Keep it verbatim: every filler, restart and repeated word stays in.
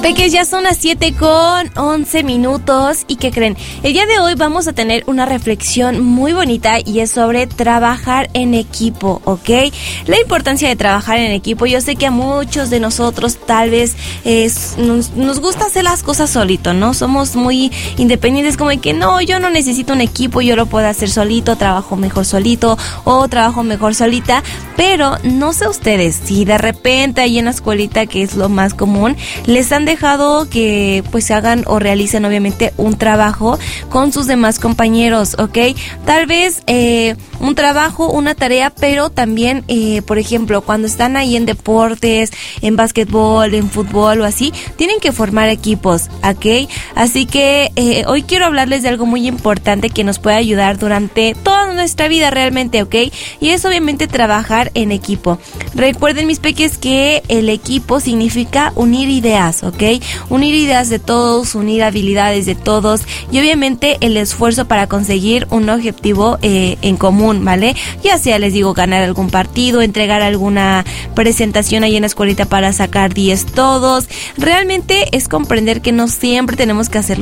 Peques, ya son las siete con once minutos. ¿Y qué creen? El día de hoy vamos a tener una reflexión muy bonita y es sobre trabajar en equipo, ¿ok? La importancia de trabajar en equipo. Yo sé que a muchos de nosotros tal vez es, nos, nos gusta hacer las cosas solito, ¿no? Somos muy independientes, como de que no, yo no necesito un equipo, yo lo puedo hacer solito, trabajo mejor solito o trabajo mejor solita. Pero no sé ustedes, si de repente ahí en la escuelita, que es lo más común, les han dejado que pues hagan o realicen obviamente un trabajo con sus demás compañeros, ¿ok? Tal vez eh, un trabajo, una tarea, pero también, eh, por ejemplo, cuando están ahí en deportes, en básquetbol, en fútbol o así, tienen que formar equipos, ¿ok? Así que eh, hoy quiero hablarles de algo muy importante que nos puede ayudar durante toda nuestra vida realmente, ¿ok? Y es obviamente trabajar en equipo. Recuerden, mis peques, que el equipo significa unir ideas, ¿ok? Unir ideas de todos, unir habilidades de todos y obviamente el esfuerzo para conseguir un objetivo eh, en común, ¿vale? Ya sea, les digo, ganar algún partido, entregar alguna presentación ahí en la escuelita para sacar diez todos. Realmente es comprender que no siempre tenemos que hacerlo